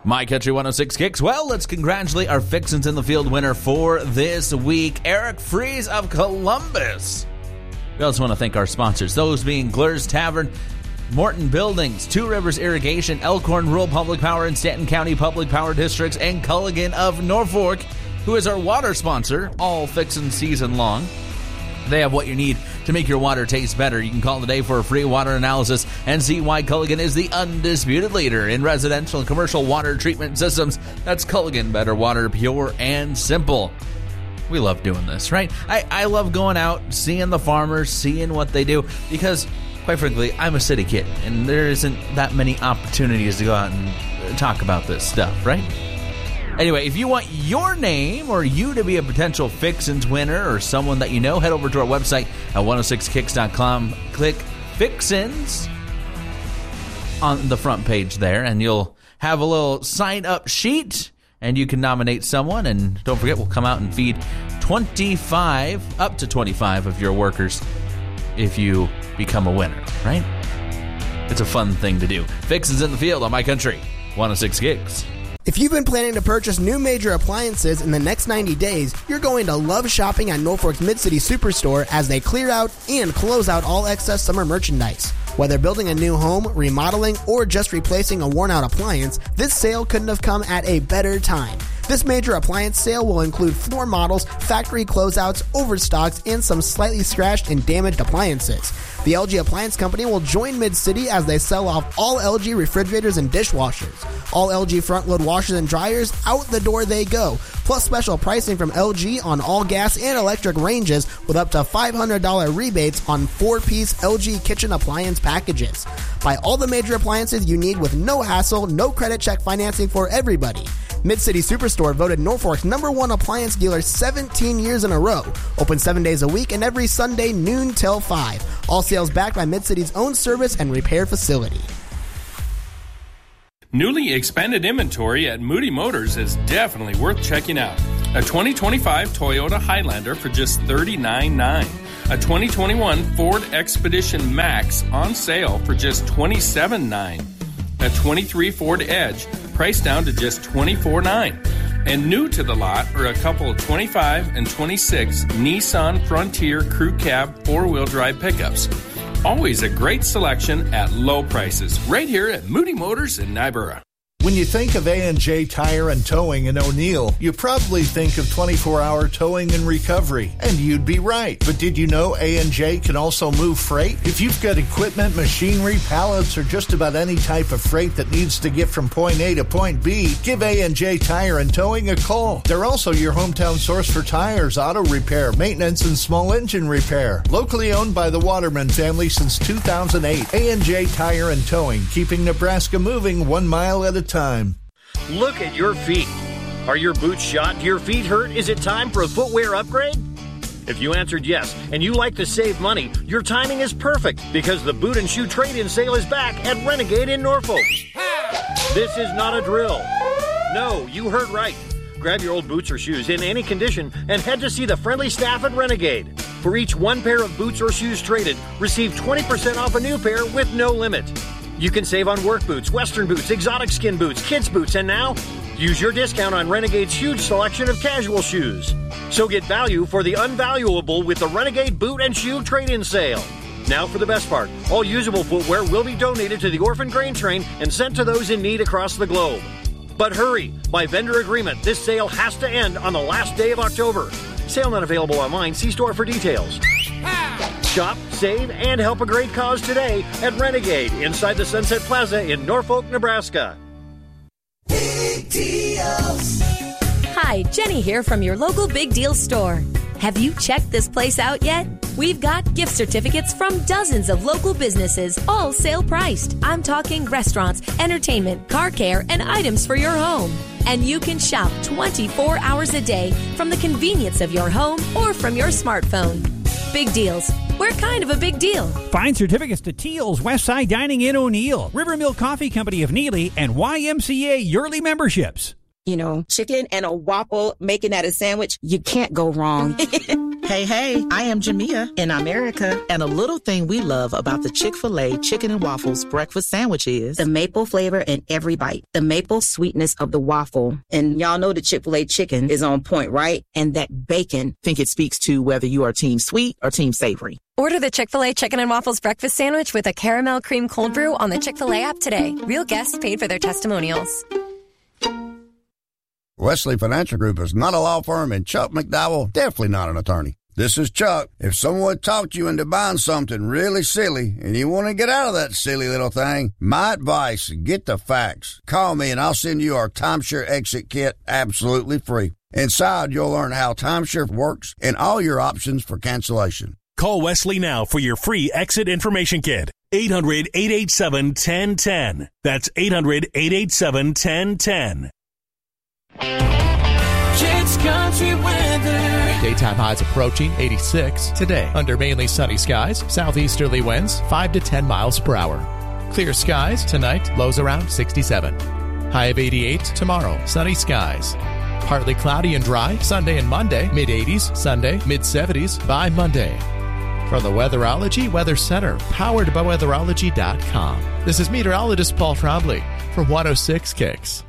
My Country 106 Kicks. Well, let's congratulate our Fixins in the Field winner for this week, Eric Fries of Columbus. We also want to thank our sponsors, those being Glur's Tavern, Morton Buildings, Two Rivers Irrigation, Elkhorn Rural Public Power, and Stanton County Public Power Districts, and Culligan of Norfolk, who is our water sponsor all Fixin' season long. They have what you need to make your water taste better. You can call today for a free water analysis and see why Culligan is the undisputed leader in residential and commercial water treatment systems. That's Culligan, better water, pure and simple. We love doing this, right? I love going out, seeing the farmers, seeing what they do, because, quite frankly, I'm a city kid, and there isn't that many opportunities to go out and talk about this stuff, right? Anyway, if you want your name or you to be a potential Fixins winner or someone that you know, head over to our website at 106kicks.com. Click Fixins on the front page there, and you'll have a little sign-up sheet, and you can nominate someone. And don't forget, we'll come out and feed up to 25 of your workers if you become a winner, right? It's a fun thing to do. Fixins in the Field on My Country 106 Kicks. If you've been planning to purchase new major appliances in the next 90 days, you're going to love shopping at Norfolk's Mid-City Superstore as they clear out and close out all excess summer merchandise. Whether building a new home, remodeling, or just replacing a worn-out appliance, this sale couldn't have come at a better time. This major appliance sale will include floor models, factory closeouts, overstocks, and some slightly scratched and damaged appliances. The LG Appliance Company will join Mid-City as they sell off all LG refrigerators and dishwashers. All LG front-load washers and dryers, out the door they go. Plus special pricing from LG on all gas and electric ranges with up to $500 rebates on 4-piece LG kitchen appliance packages. Buy all the major appliances you need with no hassle, no credit check financing for everybody. Mid-City Superstore voted Norfolk's #1 appliance dealer 17 years in a row. Open 7 days a week and every Sunday noon till 5. All sales backed by Mid-City's own service and repair facility. Newly expanded inventory at Moody Motors is definitely worth checking out. A 2025 Toyota Highlander for just $39,900. A 2021 Ford Expedition Max on sale for just $27,900. A 23 Ford Edge priced down to just $24,900. And new to the lot are a couple of 25 and 26 Nissan Frontier Crew Cab 4-wheel drive pickups. Always a great selection at low prices, right here at Moody Motors in Nyborough. When you think of A&J Tire and Towing in O'Neill, you probably think of 24-hour towing and recovery. And you'd be right. But did you know A&J can also move freight? If you've got equipment, machinery, pallets, or just about any type of freight that needs to get from point A to point B, give A&J Tire and Towing a call. They're also your hometown source for tires, auto repair, maintenance, and small engine repair. Locally owned by the Waterman family since 2008. A&J Tire and Towing, keeping Nebraska moving 1 mile at a time. Look at your feet. Are your boots shot? Do your feet hurt? Is it time for a footwear upgrade? If you answered yes and you like to save money, your timing is perfect because the boot and shoe trade-in sale is back at Renegade in Norfolk. This is not a drill. No, you heard right. Grab your old boots or shoes in any condition and head to see the friendly staff at Renegade. For each one pair of boots or shoes traded, receive 20% off a new pair with no limit. You can save on work boots, western boots, exotic skin boots, kids boots, and now use your discount on Renegade's huge selection of casual shoes. So get value for the unvaluable with the Renegade Boot and Shoe Trade-In Sale. Now for the best part. All usable footwear will be donated to the Orphan Grain Train and sent to those in need across the globe. But hurry! By vendor agreement, this sale has to end on the last day of October. Sale not available online. See store for details. Shop, save, and help a great cause today at Renegade inside the Sunset Plaza in Norfolk, Nebraska. Big deals. Hi, Jenny here from your local Big Deals store. Have you checked this place out yet? We've got gift certificates from dozens of local businesses, all sale priced. I'm talking restaurants, entertainment, car care, and items for your home. And you can shop 24 hours a day from the convenience of your home or from your smartphone. Big Deals. We're kind of a big deal. Find certificates to Teal's Westside Dining in O'Neill, Rivermill Coffee Company of Neely, and YMCA yearly memberships. You know, chicken and a waffle, making that a sandwich, you can't go wrong. Hey, I am Jamia in America. And a little thing we love about the Chick-fil-A Chicken and Waffles breakfast sandwich is the maple flavor in every bite, the maple sweetness of the waffle. And y'all know the Chick-fil-A chicken is on point, right? And that bacon. Think it speaks to whether you are team sweet or team savory. Order the Chick-fil-A Chicken and Waffles breakfast sandwich with a caramel cream cold brew on the Chick-fil-A app today. Real guests paid for their testimonials. Wesley Financial Group is not a law firm, and Chuck McDowell definitely not an attorney. This is Chuck. If someone talked you into buying something really silly and you want to get out of that silly little thing, my advice, get the facts. Call me and I'll send you our timeshare exit kit absolutely free. Inside, you'll learn how timeshare works and all your options for cancellation. Call Wesley now for your free exit information kit. 800-887-1010. That's 800-887-1010. Kids Country Weather. Daytime highs approaching 86 today. Under mainly sunny skies, southeasterly winds 5 to 10 miles per hour. Clear skies tonight, lows around 67. High of 88 tomorrow, sunny skies. Partly cloudy and dry Sunday and Monday, mid-80s, Sunday, mid-70s by Monday. From the Weatherology Weather Center, powered by weatherology.com. This is meteorologist Paul Trombley for 106 Kicks.